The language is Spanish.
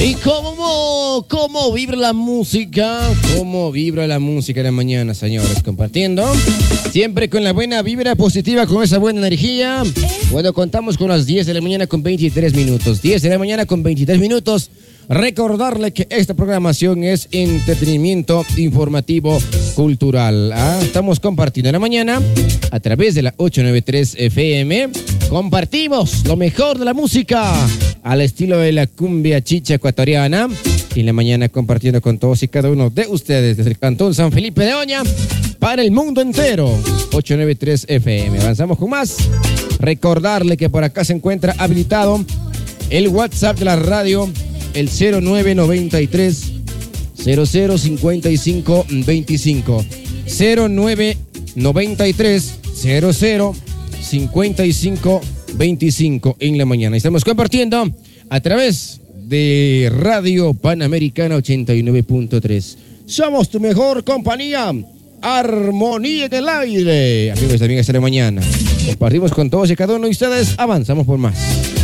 ¿Y cómo vibra la música? ¿Cómo vibra la música en la mañana, señores? Compartiendo. Siempre con la buena vibra positiva, con esa buena energía. Bueno, contamos con las 10 de la mañana con 23 minutos. 10 de la mañana con 23 minutos. Recordarle que esta programación es entretenimiento informativo cultural. Estamos compartiendo en la mañana a través de la 893 FM. Compartimos lo mejor de la música al estilo de la cumbia chicha ecuatoriana. Y en la mañana compartiendo con todos y cada uno de ustedes desde el Cantón San Felipe de Oña para el mundo entero. 893 FM. Avanzamos con más. Recordarle que por acá se encuentra habilitado el WhatsApp de la radio, el 0993 0055 25 0993 0055 25 en la mañana. Estamos compartiendo a través de Radio Panamericana 89.3. Somos tu mejor compañía. Armonía del aire. Amigos, también esta mañana compartimos con todos y cada uno de ustedes. Avanzamos por más.